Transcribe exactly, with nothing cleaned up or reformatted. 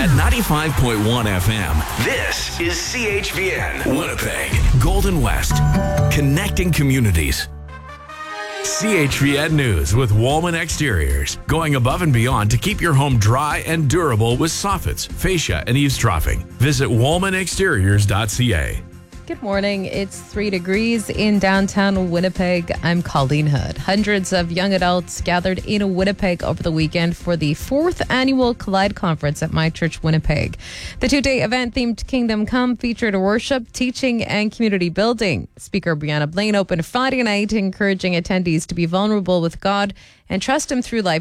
At ninety-five point one F M, this is C H V N, Winnipeg, Golden West, connecting communities. C H V N News with Woolman Exteriors. Going above and beyond to keep your home dry and durable with soffits, fascia, and eavesdropping. Visit woolman exteriors dot c a. Good morning. It's three degrees in downtown Winnipeg. I'm Colleen Hood. Hundreds of young adults gathered in Winnipeg over the weekend for the fourth annual Collide Conference at My Church Winnipeg. The two-day event themed Kingdom Come featured worship, teaching, and community building. Speaker Brianna Blain opened Friday night, encouraging attendees to be vulnerable with God and trust Him through life